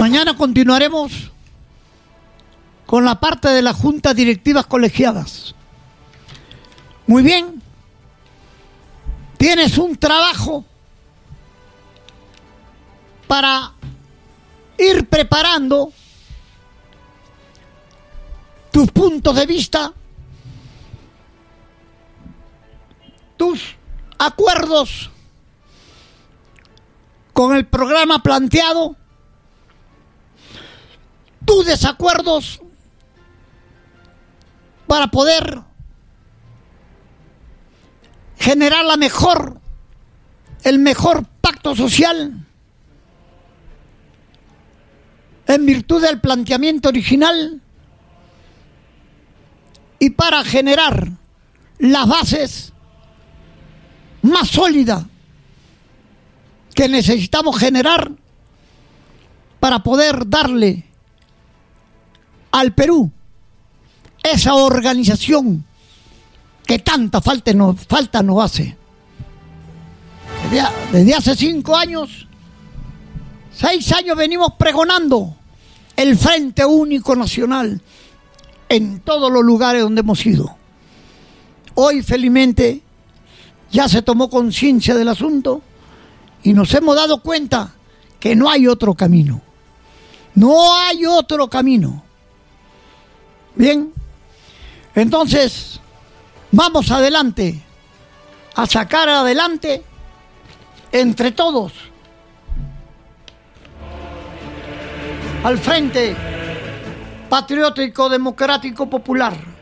Mañana continuaremos con la parte de las juntas directivas colegiadas. Muy bien. Tienes un trabajo para ir preparando tus puntos de vista, tus acuerdos con el programa planteado, tus desacuerdos para poder generar el mejor pacto social en virtud del planteamiento original y para generar las bases más sólidas que necesitamos generar para poder darle al Perú esa organización que tanta falta nos hace. Desde hace 5 años, 6 años venimos pregonando el Frente Único Nacional en todos los lugares donde hemos ido. Hoy, felizmente, ya se tomó conciencia del asunto y nos hemos dado cuenta que no hay otro camino. No hay otro camino. Bien, entonces vamos adelante a sacar adelante entre todos al Frente Patriótico Democrático Popular.